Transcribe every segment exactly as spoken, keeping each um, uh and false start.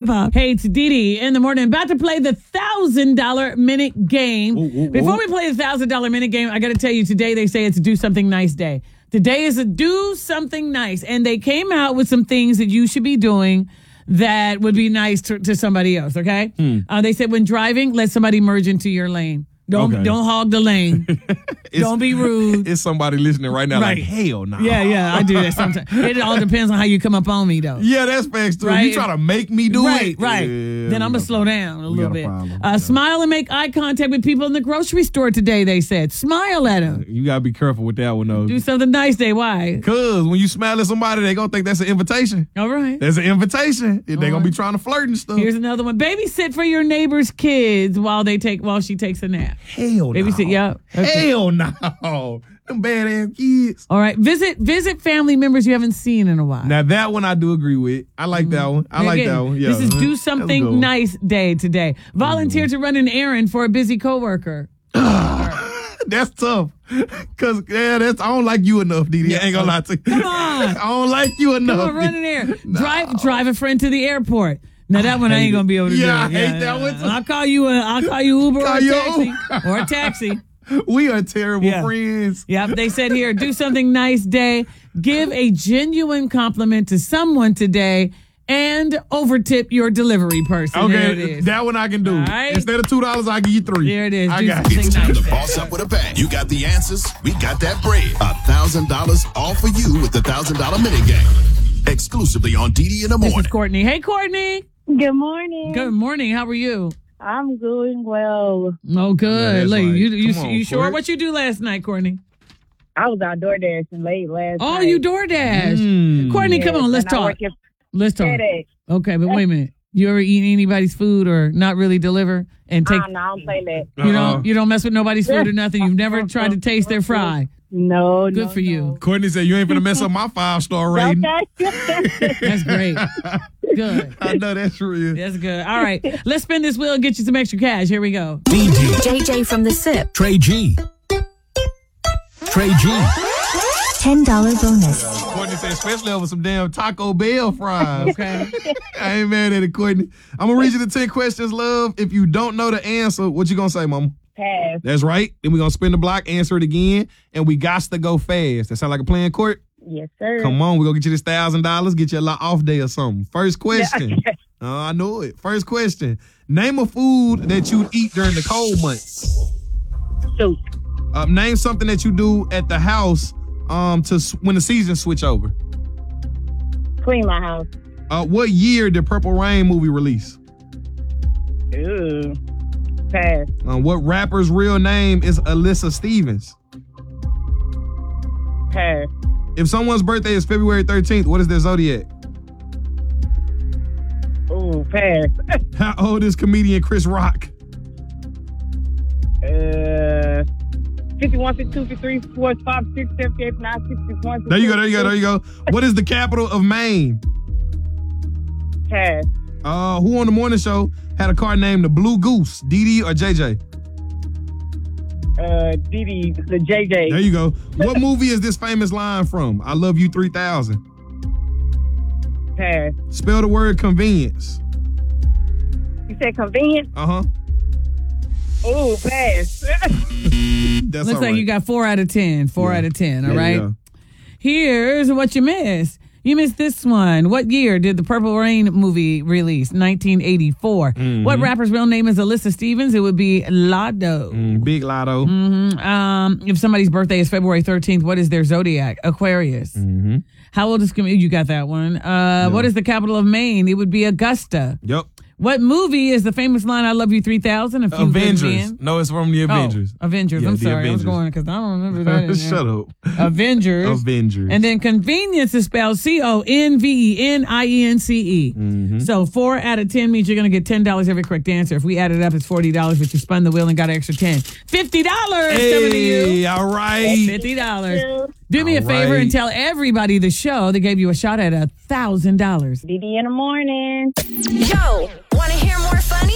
Papa. Hey, it's Dee Dee in the morning. About to play the one thousand dollar minute game. Ooh, ooh, Before ooh. we play the one thousand dollar minute game, I got to tell you, today they say it's a do something nice day. Today is a do something nice. And they came out with some things that you should be doing that would be nice to, to somebody else, okay? Hmm. Uh, they said when driving, let somebody merge into your lane. Don't Okay. don't hog the lane. Don't be rude. It's somebody listening right now Right. like, hell no. Yeah, yeah, I do that sometimes. It all depends on how you come up on me, though. Yeah, that's facts too. Right. You try to make me do right, it. Right, Yeah, Then I'm we going to got slow a- down a we little got a bit. problem. Uh, Yeah. Smile and make eye contact with people in the grocery store today, they said. Smile at them. You got to be careful with that one, though. Do something nice day. Why? Because when you smile at somebody, they going to think that's an invitation. All right. That's an invitation. They're going to be trying to flirt and stuff. Here's another one. Babysit for your neighbor's kids while they take while she takes a nap. Hell no. Babysit, yeah. Okay. Hell no. Them badass kids. All right. Visit visit family members you haven't seen in a while. Now, that one I do agree with. I like that one. I like Again, that one. Yeah. This is That's a do good something one. nice day today. Volunteer to run an errand for a busy coworker. That's tough. Because, yeah, that's, I don't like you enough, Didi. I ain't going to lie to you. Come on. I don't like you enough. Come on, run an errand. Drive drive a friend to the airport. Now that one I, hate ain't gonna it. be able to Yeah, do. I hate that one too. I'll call you. A, I'll call you Uber Call or a you taxi Uber. or a taxi. We are terrible Yeah. friends. Yep. They said here, do something nice day. Give a genuine compliment to someone today, and overtip your delivery person. There it Okay, is. that one I can do. All right. Instead of two dollars, I give you three. There it is. I Do got something it. nice. To boss up with a bang. You got the answers. We got that bread. A thousand dollars all for you with the thousand dollar minute game. Exclusively on D D in the This morning. is Courtney. Hey, Courtney. Good morning. Good morning. How are you? I'm doing well. Oh, good. that's Look, right. you you, Come on, you sure? Court. What you do last night, Courtney? I was out door dashing late last Oh, night. you DoorDash. Mm. Courtney, come Yes, on, let's and I talk. work at Let's talk. FedEx. Okay, but wait a minute. You ever eat anybody's food or not really deliver and take? I don't know, I don't play that. You Uh-uh. don't you don't mess with nobody's food or nothing. You've never tried to taste their fry. No, Good no, for you. Courtney said, you ain't finna mess up my five-star rating. No. Okay. That's great. Good. I know that's real. That's good. All right, let's spin this wheel and get you some extra cash. Here we go. D J, J J from the SIP. Trey G. Trey G. ten dollar bonus. Courtney said, especially over some damn Taco Bell fries. Okay. I ain't mad at it, Courtney. I'm gonna read you the ten questions, love. If you don't know the answer, what you gonna say, mama? Pass. That's right. Then we're gonna spin the block, answer it again, and we got to go fast. That sound like a plan, Court? Yes, sir. Come on, we're gonna get you this thousand dollars, get you a lot off day or something. First question. Oh, I know it. First question. Name a food that you eat during the cold months. Shoot. Uh, name something that you do at the house um to s- when the seasons switch over. Clean my house. Uh, what year did Purple Rain movie release? Ooh. Pass. Uh, what rapper's real name is Alyssa Stevens? Pass. If someone's birthday is February thirteenth, what is their zodiac? Ooh, pass. How old is comedian Chris Rock? uh, fifty-one, fifty-two, fifty-three, forty-five, sixty, fifty-eight, nine, sixty-one. There you go, there you go, there you go. What is the capital of Maine? Pass. Uh, who on the morning show had a car named the Blue Goose? Dee Dee or J J? Uh, Didi, the J J. There you go. What movie is this famous line from? I Love You three thousand. Pass. Spell the word convenience. You said convenient? Uh-huh. Ooh, pass. That's Looks all like right. you got four out of ten. Four Yeah. out of ten. All There right. you go. Here's what you missed. You missed this one. What year did the Purple Rain movie release? nineteen eighty-four. Mm-hmm. What rapper's real name is Alyssa Stevens? It would be Lotto. Mm, Big Lotto. Um, if somebody's birthday is February thirteenth, what is their zodiac? Aquarius. Mm-hmm. How old is comedian? You got that one. Uh, What is the capital of Maine? It would be Augusta. Yep. What movie is the famous line "I love you three thousand"? A few good Avengers. men? No, it's from the Avengers. Oh, Avengers. Yeah, I'm the sorry. I was Avengers. going because I don't remember that. in there. Shut up. Avengers. Avengers. And then convenience is spelled C O N V E N I E N C E. Mm-hmm. So four out of ten means you're going to get ten dollars every correct answer. If we add it up, it's forty dollars, but you spun the wheel and got an extra ten. fifty dollars coming to you. Hey, all right. fifty dollars. Do me a All favor right. and tell everybody the show that gave you a shot at a one thousand dollars. Didi in the morning. Yo, want to hear more funny?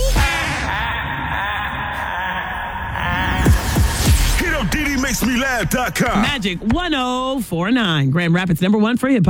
Hit up D D makes me laugh dot com. Magic one oh four nine. Grand Rapids number one for hip hop.